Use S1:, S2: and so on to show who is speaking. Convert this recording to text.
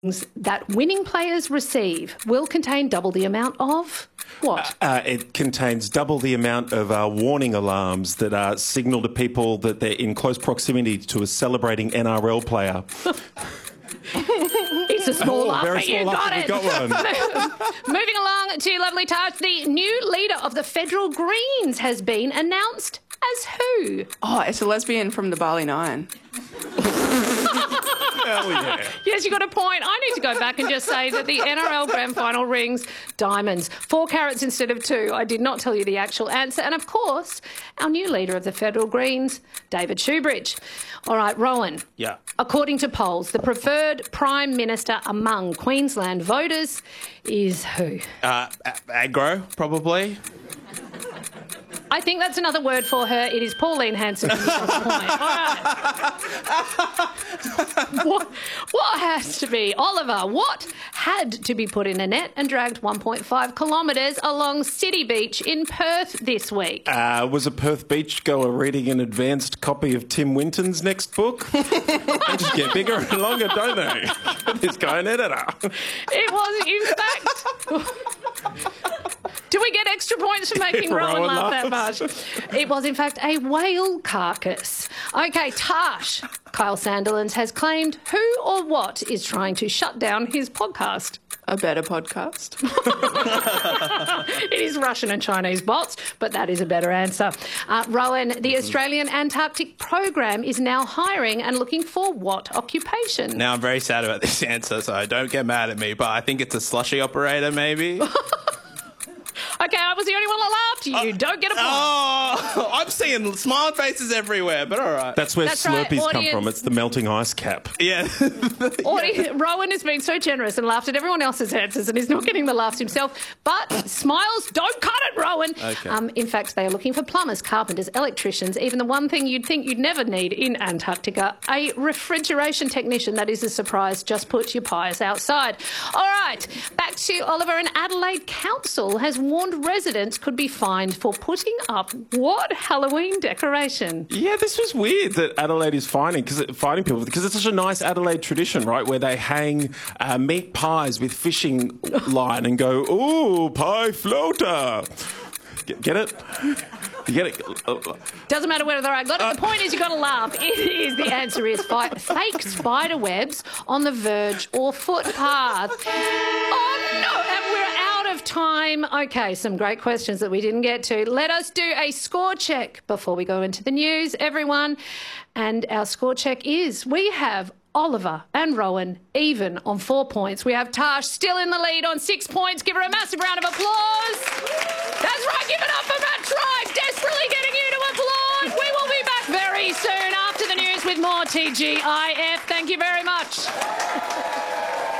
S1: that winning players receive will contain double the amount of what?
S2: It contains double the amount of warning alarms that signal to people that they're in close proximity to a celebrating NRL player.
S1: It's a small laugh,
S2: very
S1: but
S2: small
S1: you
S2: laugh,
S1: got
S2: we
S1: it.
S2: got one.
S1: Moving along to lovely Taj, the new leader of the Federal Greens has been announced as who?
S3: Oh, it's a lesbian from the Bali Nine.
S2: Hell yeah.
S1: Yes, you got a point. I need to go back and just say that the NRL Grand Final rings diamonds. 4 carats instead of 2. I did not tell you the actual answer. And, of course, our new leader of the Federal Greens, David Shoebridge. All right, Rowan.
S2: Yeah.
S1: According to polls, the preferred Prime Minister among Queensland voters is who?
S4: Aggro, probably.
S1: I think that's another word for her. It is Pauline Hanson from Cross Point. All right. What has to be, Oliver, what had to be put in a net and dragged 1.5 kilometres along City Beach in Perth this week?
S2: Was a Perth beachgoer reading an advanced copy of Tim Winton's next book? They just get bigger and longer, don't they? This guy an editor.
S1: It was, in fact... Do we get extra points for making Rowan laugh that much? It was, in fact, a whale carcass. OK, Tash. Kyle Sandilands has claimed who or what is trying to shut down his podcast.
S3: A better podcast.
S1: It is Russian and Chinese bots, but that is a better answer. Rowan, the Australian Antarctic Program is now hiring and looking for what occupation?
S4: Now, I'm very sad about this answer, so don't get mad at me, but I think it's a slushy operator, maybe.
S1: OK, I was the only one that laughed. You don't get a point.
S4: Oh, I'm seeing smile faces everywhere, but all right.
S2: That's where
S1: That's right,
S2: Slurpees come
S1: audience.
S2: from. It's the melting ice cap.
S4: Yeah.
S1: Rowan has been so generous and laughed at everyone else's answers and he's not getting the laughs himself. But smiles don't cut it, Rowan.
S4: Okay.
S1: In fact, they are looking for plumbers, carpenters, electricians, even the one thing you'd think you'd never need in Antarctica, a refrigeration technician. That is a surprise. Just put your pies outside. All right, back to Oliver. An Adelaide council has warned residents could be fined for putting up what Halloween decoration?
S2: Yeah, this was weird that Adelaide is fining people because it's such a nice Adelaide tradition, right, where they hang meat pies with fishing line and go, ooh, pie floater. Get it? You get it?
S1: Doesn't matter whether I got it. The point is you've got to laugh. It is. The answer is fake spider webs on the verge or footpath. Oh, no. And we're out of time. OK, some great questions that we didn't get to. Let us do a score check before we go into the news, everyone. And our score check is we have Oliver and Rowan even on 4 points. We have Tash still in the lead on 6 points. Give her a massive round of applause. That's right, give it up for Matt Tribe, desperately getting you to applaud. We will be back very soon after the news with more TGIF. Thank you very much.